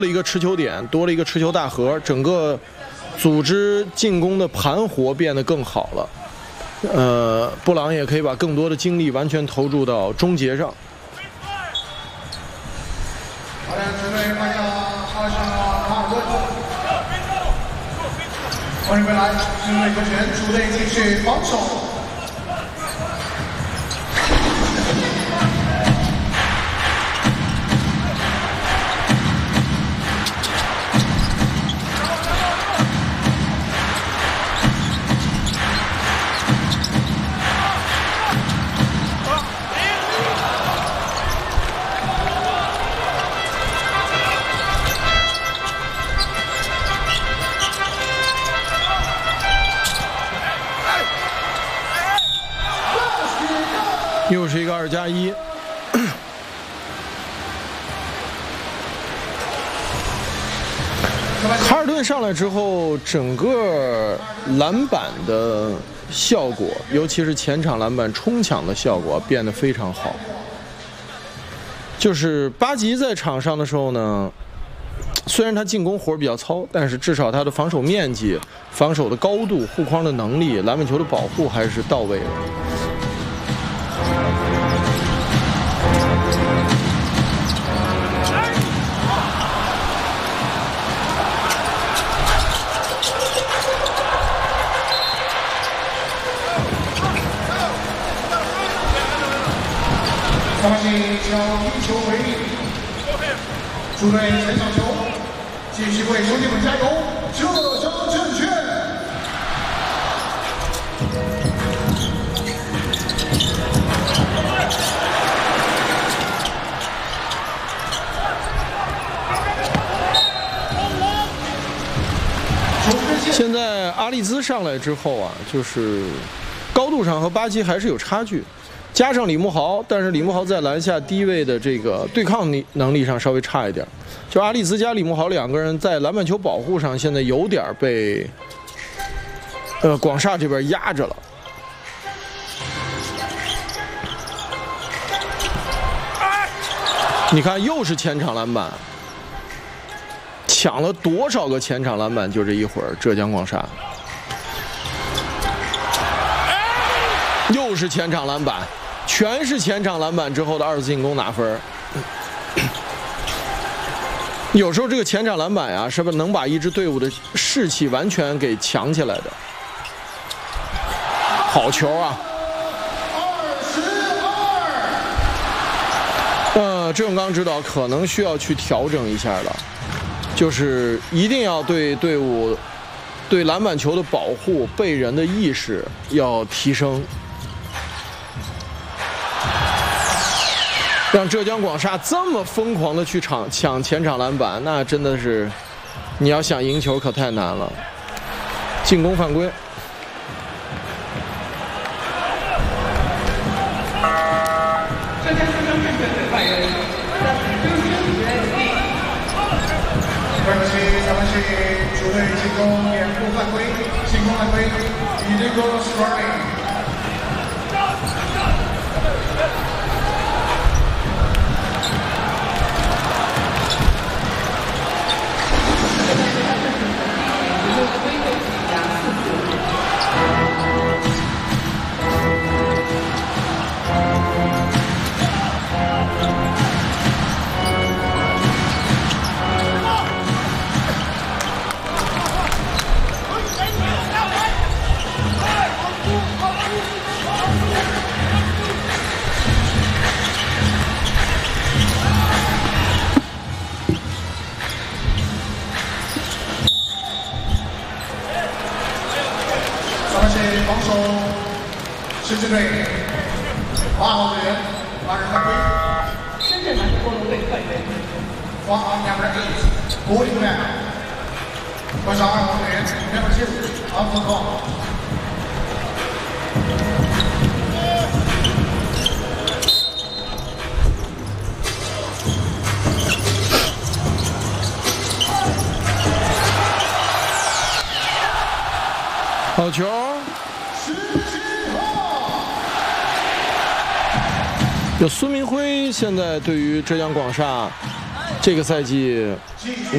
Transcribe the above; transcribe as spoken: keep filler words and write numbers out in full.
了一个持球点，多了一个持球大核，整个组织进攻的盘活变得更好了。呃，布朗也可以把更多的精力完全投入到终结上。 好的，准备换下二十号卡尔顿。欢迎回来，因为球权，主队继续防守。 又是一个二加一。哈尔顿上来之后，整个篮板的效果，尤其是前场篮板冲抢的效果变得非常好。就是巴吉在场上的时候呢，虽然他进攻活比较糙，但是至少他的防守面积、防守的高度、护框的能力、篮板球的保护还是到位的。 巴西将一球为例，主队前场球，继续为兄弟们加油，这招正确。 现在阿利兹上来之后啊，就是高度上和巴基还是有差距。 加上李慕豪，但是李慕豪在篮下低位的这个对抗力能力上稍微差一点。就阿里兹加李慕豪两个人在篮板球保护上，现在有点被呃广厦这边压着了。你看，又是前场篮板，抢了多少个前场篮板？就这一会儿，浙江广厦又是前场篮板。 全是前场篮板之后的二次进攻拿分。有时候这个前场篮板呀，是不是能把一支队伍的士气完全给强起来的？好球啊！呃，郑永刚指导可能需要去调整一下了，就是一定要对队伍对篮板球的保护、被人的意识要提升。 让浙江广厦这么疯狂的去抢抢前场篮板，那真的是，你要想赢球可太难了。进攻犯规。 浙江浙江正确队犯人，对不起，咱们是主队进攻掩护犯规，进攻犯规 ，illegal scoring。 防守，深圳队八号队员八人犯规。深圳篮球波龙队犯规。八号 number eight， 柏林队。观察二号队员 number two， 阿福克。 好球！有孙明辉，现在对于浙江广厦这个赛季。